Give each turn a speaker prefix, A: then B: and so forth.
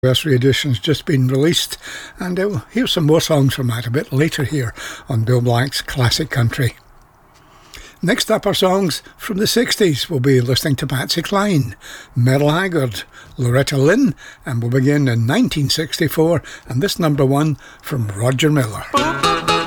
A: anniversary edition's just been released, and here's some more songs from that a bit later here on Bill Black's Classic Country. Next up are songs from the 60s. We'll be listening to Patsy Cline, Merle Haggard, Loretta Lynn, and we'll begin in 1964, and this number one from Roger Miller.